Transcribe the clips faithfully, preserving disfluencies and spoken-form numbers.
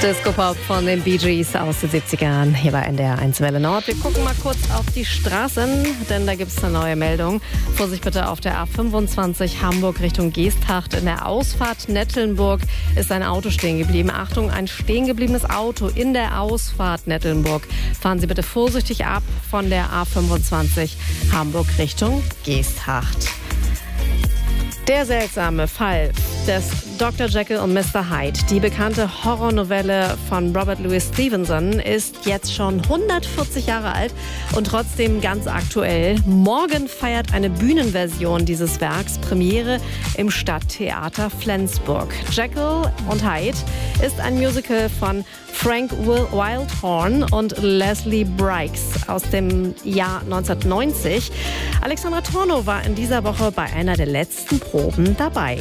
Disco-Pop von den Bee Gees aus den siebzigern hier bei N D R eins Welle Nord. Wir gucken mal kurz auf die Straßen, denn da gibt es eine neue Meldung. Vorsicht bitte auf der A fünfundzwanzig Hamburg Richtung Geesthacht. In der Ausfahrt Nettelnburg ist ein Auto stehen geblieben. Achtung, ein stehen gebliebenes Auto in der Ausfahrt Nettelnburg. Fahren Sie bitte vorsichtig ab von der A fünfundzwanzig Hamburg Richtung Geesthacht. Der seltsame Fall des Doktor Jekyll und Mister Hyde, die bekannte Horrornovelle von Robert Louis Stevenson, ist jetzt schon hundertvierzig Jahre alt und trotzdem ganz aktuell. Morgen feiert eine Bühnenversion dieses Werks Premiere im Stadttheater Flensburg. Jekyll und Hyde ist ein Musical von Frank Wildhorn und Leslie Briggs aus dem Jahr neunzehnhundertneunzig. Alexandra Tornow war in dieser Woche bei einer der letzten Proben dabei.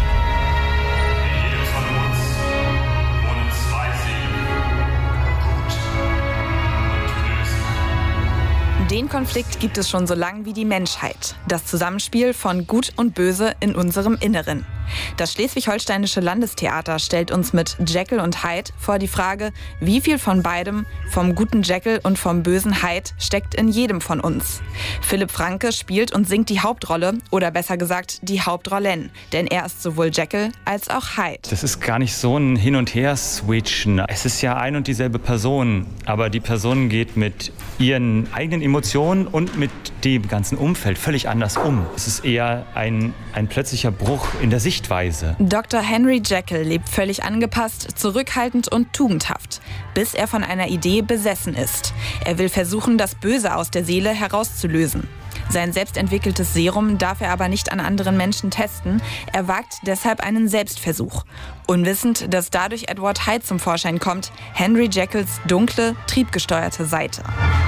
Den Konflikt gibt es schon so lange wie die Menschheit. Das Zusammenspiel von Gut und Böse in unserem Inneren. Das Schleswig-Holsteinische Landestheater stellt uns mit Jekyll und Hyde vor die Frage, wie viel von beidem, vom guten Jekyll und vom bösen Hyde, steckt in jedem von uns. Philipp Franke spielt und singt die Hauptrolle, oder besser gesagt die Hauptrollen, denn er ist sowohl Jekyll als auch Hyde. Das ist gar nicht so ein Hin- und Her-Switchen. Es ist ja ein und dieselbe Person, aber die Person geht mit ihren eigenen Emotionen und mit dem ganzen Umfeld völlig anders um. Es ist eher ein, ein plötzlicher Bruch in der Sichtweise. Doktor Henry Jekyll lebt völlig angepasst, zurückhaltend und tugendhaft, bis er von einer Idee besessen ist. Er will versuchen, das Böse aus der Seele herauszulösen. Sein selbstentwickeltes Serum darf er aber nicht an anderen Menschen testen. Er wagt deshalb einen Selbstversuch. Unwissend, dass dadurch Edward Hyde zum Vorschein kommt, Henry Jekylls dunkle, triebgesteuerte Seite.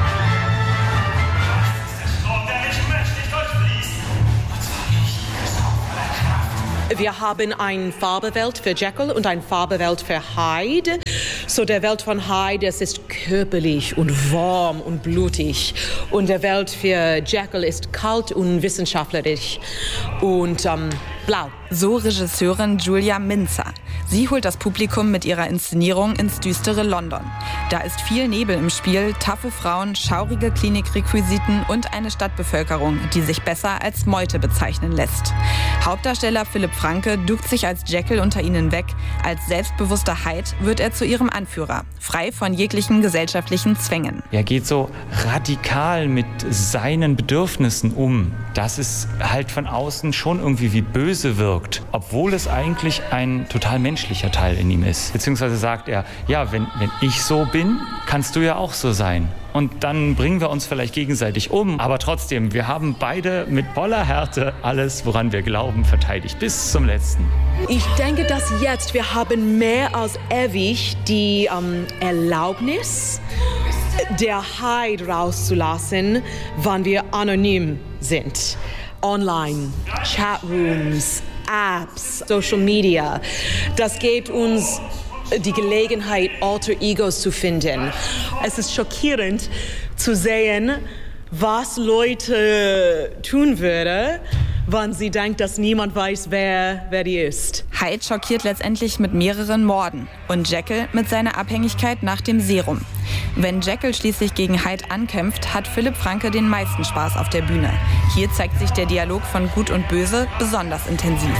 Wir haben eine Farbewelt für Jekyll und eine Farbewelt für Hyde. So der Welt von Hyde, es ist körperlich und warm und blutig. Und der Welt für Jekyll ist kalt und wissenschaftlich und ähm, blau. So Regisseurin Julia Minzer. Sie holt das Publikum mit ihrer Inszenierung ins düstere London. Da ist viel Nebel im Spiel, taffe Frauen, schaurige Klinikrequisiten und eine Stadtbevölkerung, die sich besser als Meute bezeichnen lässt. Hauptdarsteller Philipp Franke duckt sich als Jekyll unter ihnen weg. Als selbstbewusster Hyde wird er zu ihrem Anführer, frei von jeglichen gesellschaftlichen Zwängen. Er geht so radikal mit seinen Bedürfnissen um, dass es halt von außen schon irgendwie wie böse wirkt, obwohl es eigentlich ein total menschlicher Teil in ihm ist. Beziehungsweise sagt er, ja, wenn, wenn ich so bin, kannst du ja auch so sein. Und dann bringen wir uns vielleicht gegenseitig um. Aber trotzdem, wir haben beide mit voller Härte alles, woran wir glauben, verteidigt. Bis zum Letzten. Ich denke, dass jetzt wir haben mehr als ewig die ähm, Erlaubnis, der Hyde rauszulassen, wann wir anonym sind. Online, Chatrooms, Apps, Social Media. Das gibt uns die Gelegenheit, Alter Egos zu finden. Es ist schockierend zu sehen, was Leute tun würden, wenn sie denkt, dass niemand weiß, wer, wer die ist. Hyde schockiert letztendlich mit mehreren Morden und Jekyll mit seiner Abhängigkeit nach dem Serum. Wenn Jekyll schließlich gegen Hyde ankämpft, hat Philipp Franke den meisten Spaß auf der Bühne. Hier zeigt sich der Dialog von Gut und Böse besonders intensiv.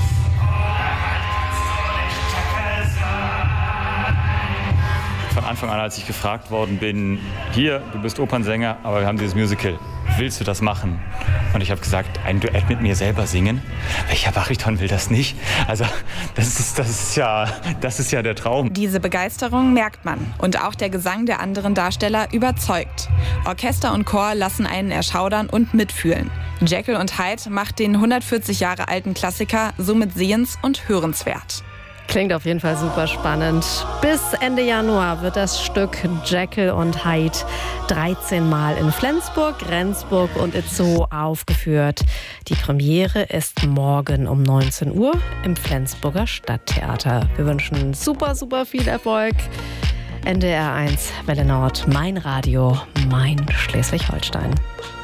Von Anfang an, als ich gefragt worden bin, hier, du bist Opernsänger, aber wir haben dieses Musical. Willst du das machen? Und ich habe gesagt, ein Duett mit mir selber singen? Welcher Bariton will das nicht? Also das ist, das ist ja, das ist ja der Traum. Diese Begeisterung merkt man. Und auch der Gesang der anderen Darsteller überzeugt. Orchester und Chor lassen einen erschaudern und mitfühlen. Jekyll und Hyde macht den hundertvierzig Jahre alten Klassiker somit sehens- und hörenswert. Klingt auf jeden Fall super spannend. Bis Ende Januar wird das Stück Jekyll und Hyde dreizehn Mal in Flensburg, Rendsburg und Itzehoe aufgeführt. Die Premiere ist morgen um neunzehn Uhr im Flensburger Stadttheater. Wir wünschen super, super viel Erfolg. N D R eins Welle Nord, mein Radio, mein Schleswig-Holstein.